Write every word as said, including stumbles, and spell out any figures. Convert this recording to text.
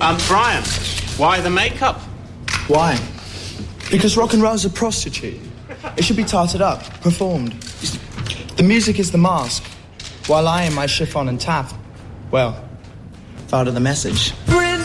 Um, Brian, why the makeup? Why? Because rock and roll's a prostitute. It should be tarted up, performed. The music is the mask, while I, in my chiffon and taff, well, part of the message.